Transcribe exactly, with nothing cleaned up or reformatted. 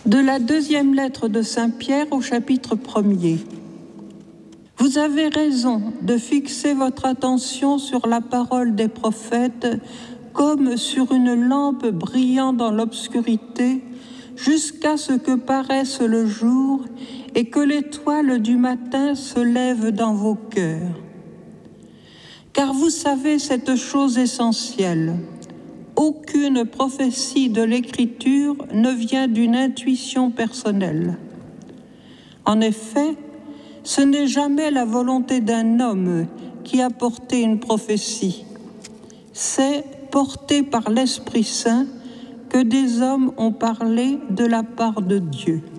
De la deuxième lettre de Saint Pierre au chapitre premier. Vous avez raison de fixer votre attention sur la parole des prophètes comme sur une lampe brillant dans l'obscurité jusqu'à ce que paraisse le jour et que l'étoile du matin se lève dans vos cœurs. Car vous savez cette chose essentielle. Aucune prophétie de l'Écriture ne vient d'une intuition personnelle. En effet, ce n'est jamais la volonté d'un homme qui a porté une prophétie. C'est porté par l'Esprit Saint que des hommes ont parlé de la part de Dieu.